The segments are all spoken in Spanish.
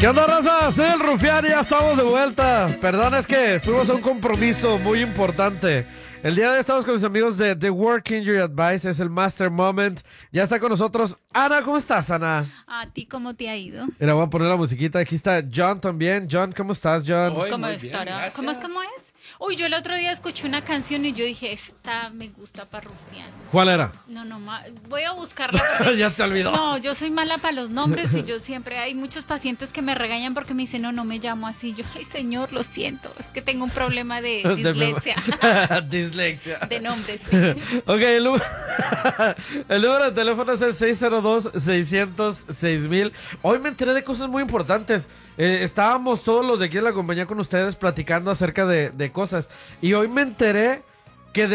¿Qué onda, raza? Soy el Rufián y ya estamos de vuelta. Perdón, es que fuimos a un compromiso muy importante. El día de hoy estamos con mis amigos de The Work Injury Advice, es el Master Moment. Ya está con nosotros Ana. ¿Cómo estás, Ana? ¿A ti cómo te ha ido? Mira, voy a poner la musiquita. Aquí está John también. John, ¿cómo estás, John? ¿Cómo estará? ¿Cómo es? Uy, yo el otro día escuché una canción y yo dije, esta me gusta para Rufián. ¿Cuál era? No, voy a buscarla. Porque, ya te olvidó. No, yo soy mala para los nombres y yo siempre, hay muchos pacientes que me regañan porque me dicen, no me llamo así. Yo, ay, señor, lo siento, es que tengo un problema de dislexia. Dislexia. De nombres, sí. Ok, el número de teléfono es el 602-600-6000. Hoy me enteré de cosas muy importantes. Estábamos todos los de aquí en la compañía con ustedes platicando acerca de cosas. Y hoy me enteré que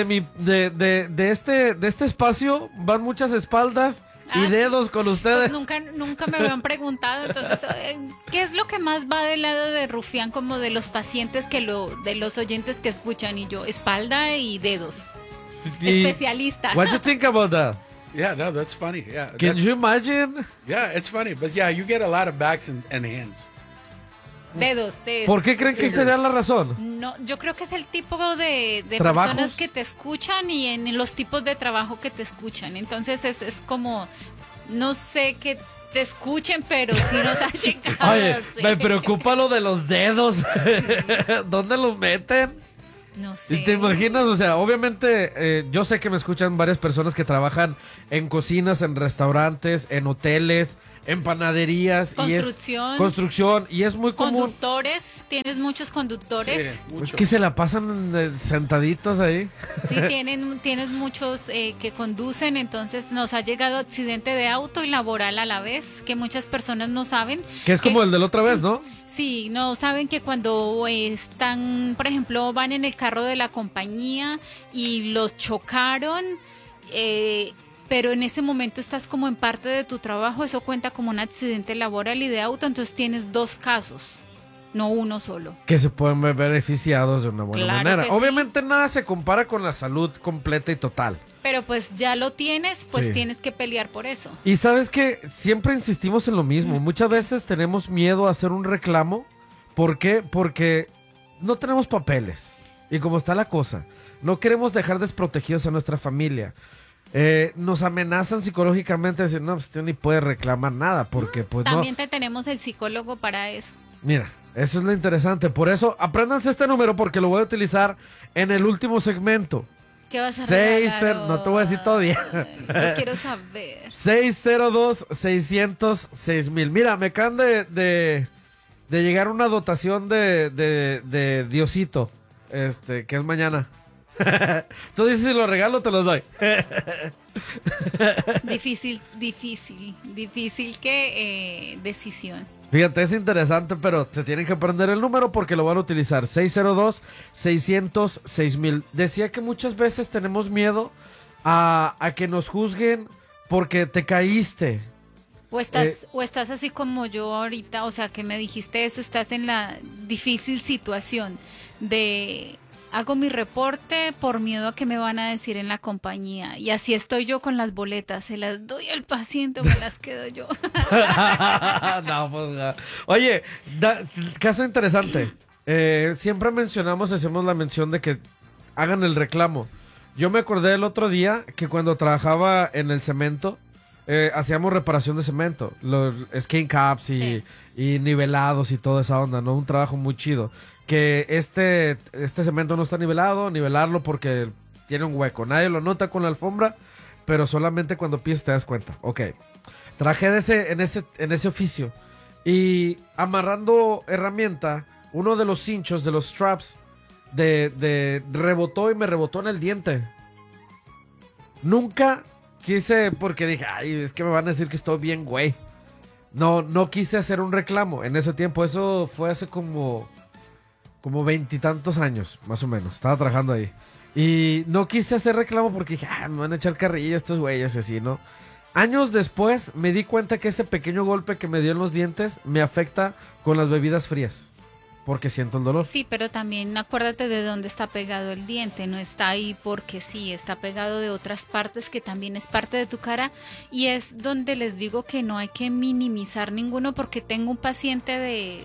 de este espacio van muchas espaldas y dedos con ustedes. Pues nunca me habían preguntado. Entonces, ¿qué es lo que más va del lado de Rufián como de los pacientes de los oyentes que escuchan? Y yo, espalda y dedos. Especialista. What do you think about that? Yeah, no, that's funny. Yeah. Can you imagine? Yeah, it's funny. But yeah, you get a lot of backs and hands. Dedos. ¿Por qué creen que sería la razón? No, yo creo que es el tipo de ¿Trabajos? personas que te escuchan y en los tipos de trabajo que te escuchan. Entonces es como, no sé que te escuchen, pero sí nos ha llegado. Oye, sí. me preocupa lo de los dedos. ¿Dónde los meten? No sé. ¿Y te imaginas? O sea, obviamente yo sé que me escuchan varias personas que trabajan en cocinas, en restaurantes, en hoteles, en panaderías. Construcción. Y es muy común. Conductores, tienes muchos conductores. Sí, mucho. Es que se la pasan sentaditos ahí. Sí, tienes muchos que conducen, entonces nos ha llegado accidente de auto y laboral a la vez, que muchas personas no saben. Que es como el de la otra vez, ¿no? Sí, no saben que cuando están, por ejemplo, van en el carro de la compañía y los chocaron, pero en ese momento estás como en parte de tu trabajo, eso cuenta como un accidente laboral y de auto, entonces tienes dos casos, no uno solo. Que se pueden ver beneficiados de una buena manera. Que Obviamente nada se compara con la salud completa y total. Pero pues ya lo tienes, pues Sí. tienes que pelear por eso. Y sabes que siempre insistimos en lo mismo. Muchas veces tenemos miedo a hacer un reclamo. ¿Por qué? Porque no tenemos papeles. Y como está la cosa, no queremos dejar desprotegidos a nuestra familia. Nos amenazan psicológicamente, decir, no, pues usted ni puede reclamar nada, porque pues También te tenemos el psicólogo para eso. Mira, eso es lo interesante. Por eso, apréndanse este número porque lo voy a utilizar en el último segmento. ¿Qué vas a regalar? No te voy a decir todavía. Yo quiero saber. 602-600-6000. Mira, me acaban de llegar una dotación de Diosito, que es mañana. Tú dices si lo regalo, te los doy. Difícil que decisión. Fíjate, es interesante, pero te tienen que aprender el número porque lo van a utilizar. 602-600-6000. Decía que muchas veces tenemos miedo a que nos juzguen porque te caíste. O estás así como yo ahorita, o sea, que me dijiste eso, estás en la difícil situación de hago mi reporte por miedo a que me van a decir en la compañía. Y así estoy yo con las boletas, se las doy al paciente o me las quedo yo. No, pues no. Oye, caso interesante. Siempre mencionamos, hacemos la mención de que hagan el reclamo. Yo me acordé el otro día que cuando trabajaba en el cemento, hacíamos reparación de cemento, los skin caps y nivelados y toda esa onda, ¿no? Un trabajo muy chido. Que este cemento no está nivelarlo porque tiene un hueco. Nadie lo nota con la alfombra, pero solamente cuando pisas te das cuenta. Ok. Trabajé en ese oficio. Y amarrando herramienta, uno de los cinchos, de los straps, rebotó y me rebotó en el diente. Nunca quise, porque dije, ay, es que me van a decir que estoy bien, güey. No quise hacer un reclamo en ese tiempo. Eso fue hace como 20 y tantos años, más o menos. Estaba trabajando ahí. Y no quise hacer reclamo porque dije, me van a echar carrilla estos güeyes y así, ¿no? Años después me di cuenta que ese pequeño golpe que me dio en los dientes me afecta con las bebidas frías. porque siento el dolor. Sí, pero también acuérdate de dónde está pegado el diente, no está ahí porque sí, está pegado de otras partes que también es parte de tu cara y es donde les digo que no hay que minimizar ninguno porque tengo un paciente de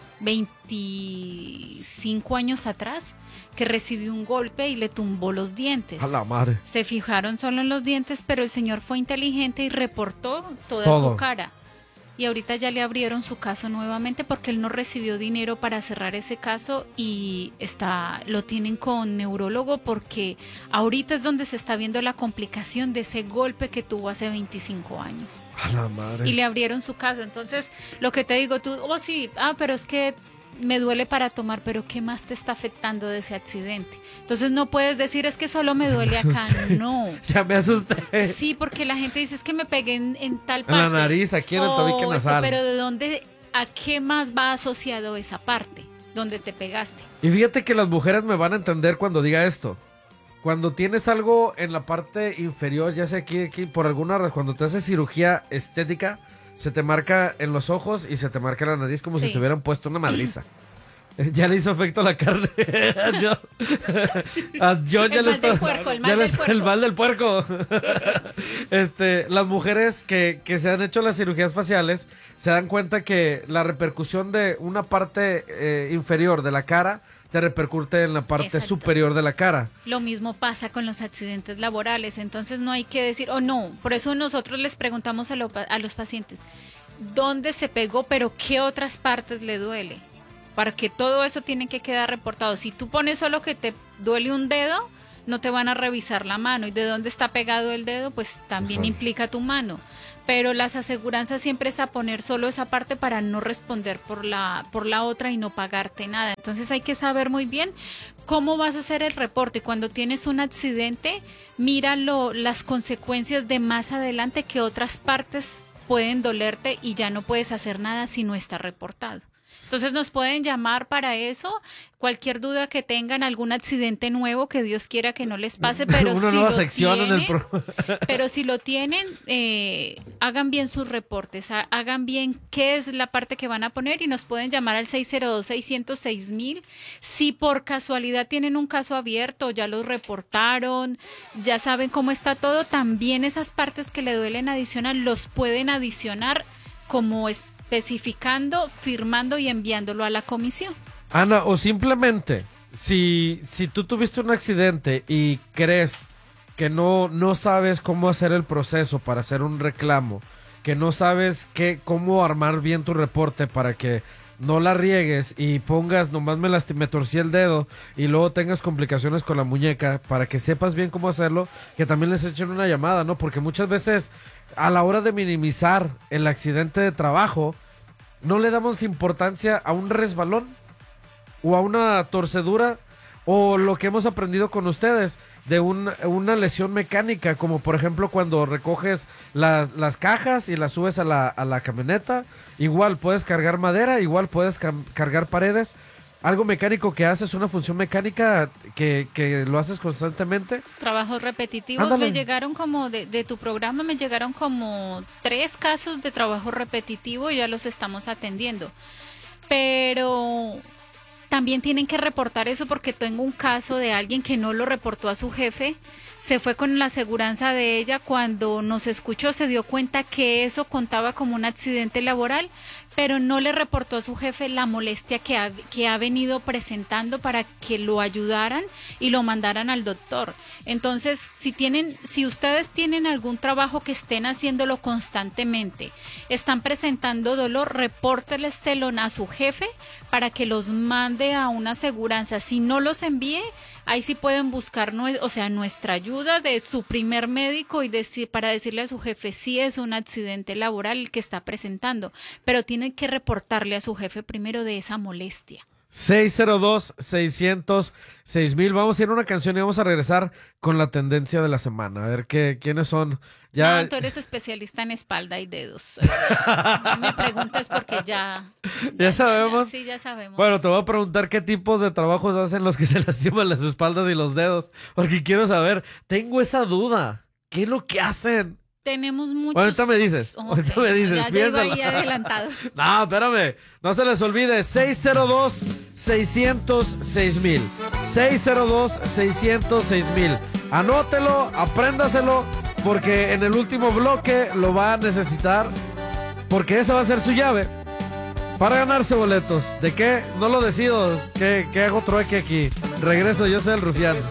25 años atrás que recibió un golpe y le tumbó los dientes. A la madre. Se fijaron solo en los dientes, pero el señor fue inteligente y reportó toda Todo. su cara. Y ahorita ya le abrieron su caso nuevamente porque él no recibió dinero para cerrar ese caso y lo tienen con neurólogo porque ahorita es donde se está viendo la complicación de ese golpe que tuvo hace 25 años. A la madre. Y le abrieron su caso. Entonces, lo que te digo, tú, sí, pero es que me duele para tomar, pero ¿qué más te está afectando de ese accidente? Entonces no puedes decir es que solo me duele acá, no. Ya me asusté. Sí, porque la gente dice es que me pegué en tal parte. En la nariz, aquí en el tabique nasal. Pero ¿de dónde, a qué más va asociado esa parte donde te pegaste? Y fíjate que las mujeres me van a entender cuando diga esto. Cuando tienes algo en la parte inferior, ya sea aquí por alguna razón, cuando te haces cirugía estética, se te marca en los ojos y se te marca en la nariz como si te hubieran puesto una madriza. Ya le hizo efecto a la carne. El mal del puerco. Las mujeres que se han hecho las cirugías faciales se dan cuenta que la repercusión de una parte inferior de la cara te repercute en la parte superior de la cara. Lo mismo pasa con los accidentes laborales, entonces no hay que decir, no, por eso nosotros les preguntamos a los pacientes, ¿dónde se pegó, pero qué otras partes le duele? Para que todo eso tiene que quedar reportado. Si tú pones solo que te duele un dedo, no te van a revisar la mano, y de dónde está pegado el dedo, pues también implica tu mano. Pero las aseguranzas siempre es a poner solo esa parte para no responder por la otra y no pagarte nada. Entonces hay que saber muy bien cómo vas a hacer el reporte. Cuando tienes un accidente, mira las consecuencias de más adelante que otras partes pueden dolerte y ya no puedes hacer nada si no está reportado. Entonces nos pueden llamar para eso, cualquier duda que tengan, algún accidente nuevo que Dios quiera que no les pase, pero una si nueva lo sección tienen, en el pero si lo tienen, hagan bien sus reportes, hagan bien qué es la parte que van a poner y nos pueden llamar al 602-606-1000. Si por casualidad tienen un caso abierto, ya los reportaron, ya saben cómo está todo, también esas partes que le duelen adicional los pueden adicionar como especificando, firmando y enviándolo a la comisión. Ana, o simplemente, si tú tuviste un accidente y crees que no sabes cómo hacer el proceso para hacer un reclamo, que no sabes cómo armar bien tu reporte para que no la riegues y pongas, nomás me torcí el dedo y luego tengas complicaciones con la muñeca, para que sepas bien cómo hacerlo, que también les echen una llamada, ¿no? Porque muchas veces a la hora de minimizar el accidente de trabajo, no le damos importancia a un resbalón o a una torcedura o lo que hemos aprendido con ustedes de una lesión mecánica, como por ejemplo cuando recoges las cajas y las subes a la camioneta. Igual puedes cargar madera, igual puedes cargar paredes. Algo mecánico que haces, una función mecánica que lo haces constantemente. Trabajos repetitivos. Ándale. Me llegaron como de tu programa, me llegaron como 3 casos de trabajo repetitivo y ya los estamos atendiendo. Pero también tienen que reportar eso, porque tengo un caso de alguien que no lo reportó a su jefe. Se fue con la aseguranza de ella, cuando nos escuchó se dio cuenta que eso contaba como un accidente laboral, pero no le reportó a su jefe la molestia que ha venido presentando para que lo ayudaran y lo mandaran al doctor. Entonces, si ustedes tienen algún trabajo que estén haciéndolo constantemente, están presentando dolor, repórtenselo a su jefe para que los mande a una aseguranza. Si no los envíe, ahí sí pueden buscar nuestra ayuda de su primer médico y para decirle a su jefe si es un accidente laboral el que está presentando, pero tienen que reportarle a su jefe primero de esa molestia. 602-600-6000. Vamos a ir a una canción y vamos a regresar con la tendencia de la semana. A ver quiénes son. Ya... No, tú eres especialista en espalda y dedos. No me preguntes porque ya sabemos. Sí, ya sabemos. Bueno, te voy a preguntar qué tipos de trabajos hacen los que se lastiman las espaldas y los dedos, porque quiero saber, tengo esa duda. ¿Qué es lo que hacen Tenemos muchos. Bueno, ahorita me dices. Ok, Ahorita me dices. Ya iba piénsala. ahí adelantado. No, espérame. No se les olvide. 602-606,000. 602-606,000. Anótelo, apréndaselo, porque en el último bloque lo va a necesitar. Porque esa va a ser su llave para ganarse boletos. ¿De qué? No lo decido. ¿Qué hago trueque aquí? Regreso, yo soy el Rufián.